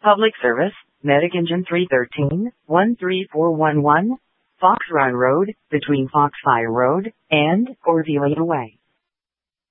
Public service, Medic Engine 313, 13411, Fox Run Road, between Foxfire Road and Cordelia Way.